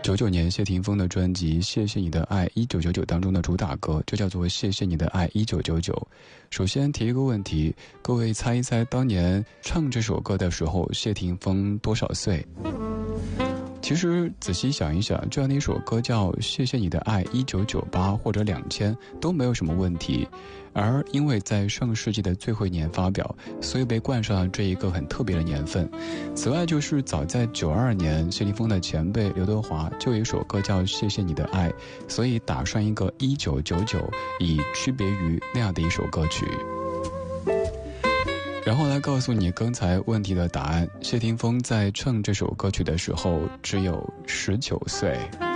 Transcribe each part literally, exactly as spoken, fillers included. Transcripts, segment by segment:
九九年谢霆锋的专辑《谢谢你的爱一九九九》当中的主打歌就叫做《谢谢你的爱一九九九》。首先提一个问题，各位猜一猜当年唱这首歌的时候谢霆锋多少岁？其实仔细想一想，这样的一首歌叫《谢谢你的爱一九九八》或者两千都没有什么问题，而因为在上世纪的最后一年发表，所以被冠上了这一个很特别的年份。此外就是早在九二年，谢霆锋的前辈刘德华就有一首歌叫《谢谢你的爱》，所以打上一个一九九九，以区别于那样的一首歌曲。然后来告诉你刚才问题的答案，谢霆锋在唱这首歌曲的时候只有十九岁。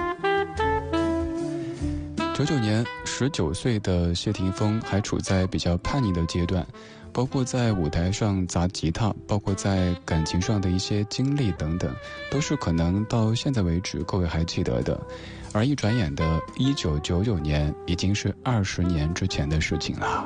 九九年，十九岁的谢霆锋还处在比较叛逆的阶段，包括在舞台上砸吉他，包括在感情上的一些经历等等，都是可能到现在为止各位还记得的。而一转眼的一九九九年，已经是二十年之前的事情了。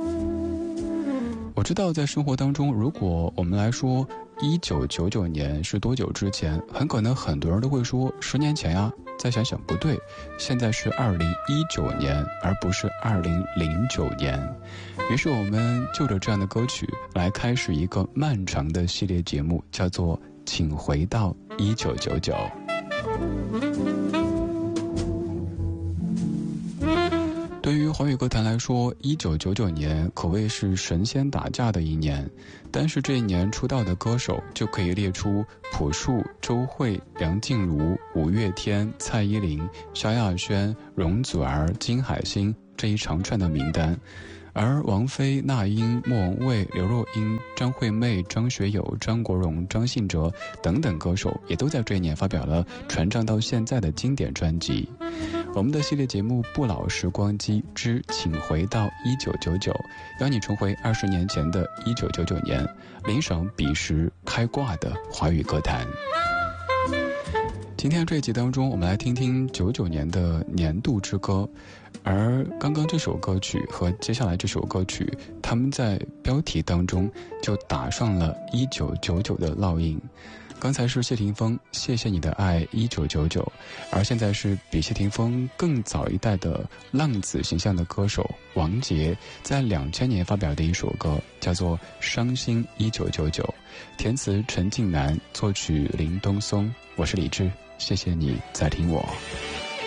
我知道在生活当中，如果我们来说一九九九年是多久之前，很可能很多人都会说十年前呀。再想想不对，现在是二零一九年，而不是二零零九年。于是我们就着这样的歌曲来开始一个漫长的系列节目，叫做请回到一九九九。对于华语歌坛来说，一九九九年可谓是神仙打架的一年，但是这一年出道的歌手就可以列出朴树、周蕙、梁静茹、五月天、蔡依林、萧亚轩、容祖儿、金海心这一长串的名单。而王菲、那英、莫文蔚、刘若英、张惠妹、张学友、张国荣、张信哲等等歌手也都在这一年发表了传唱到现在的经典专辑。我们的系列节目《不老时光机之请回到一九九九》，邀你重回二十年前的一九九九年，领赏彼时开挂的华语歌坛。今天这一集当中，我们来听听九九年的年度之歌，而刚刚这首歌曲和接下来这首歌曲，他们在标题当中就打上了一九九九的烙印。刚才是谢霆锋《谢谢你的爱一九九九》，而现在是比谢霆锋更早一代的浪子形象的歌手王杰在两千年发表的一首歌，叫做《伤心一九九九》，填词陈近南，作曲林东松。我是李志，谢谢你在听我。